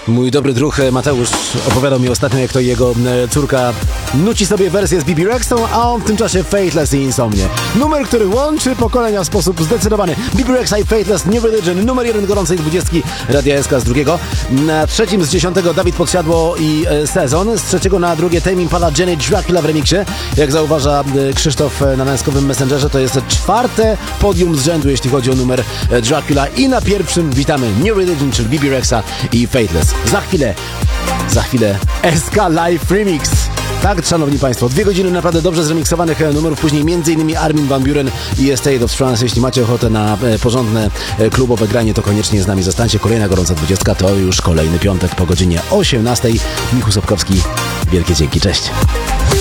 Mój dobry druh Mateusz opowiadał mi ostatnio, jak to jego córka nuci sobie wersję z Bebe Rexhą, a on w tym czasie Faithless i Insomnie. Numer, który łączy pokolenia w sposób zdecydowany. Bebe Rexha i Faithless, New Religion, numer 1 gorącej 20 Radia SK z drugiego. Na trzecim z 10 Dawid Podsiadło i Sezon. Z trzeciego na drugie Tame Impala, Jenny Dracula w remiksie. Jak zauważa Krzysztof na męskowym Messengerze, to jest czwarte podium z rzędu, jeśli chodzi o numer Dracula. I na pierwszym witamy New Religion, czyli Bebe Rexha i Faithless. Za chwilę SK Live Remix. Tak, szanowni państwo, 2 godziny naprawdę dobrze zremiksowanych numerów, później m.in. Armin van Buuren i Estate of Trance. Jeśli macie ochotę na porządne klubowe granie, to koniecznie z nami zostańcie. Kolejna gorąca 20 to już kolejny piątek po godzinie 18. Michu Sobkowski, wielkie dzięki, cześć.